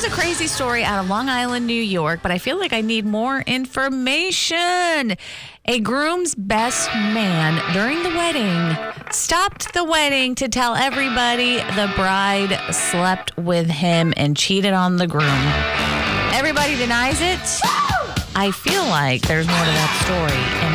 Here's a crazy story out of Long Island, New York, but I feel like I need more information. A groom's best man during the wedding stopped the wedding to tell everybody the bride slept with him and cheated on the groom. Everybody denies it. I feel like there's more to that story.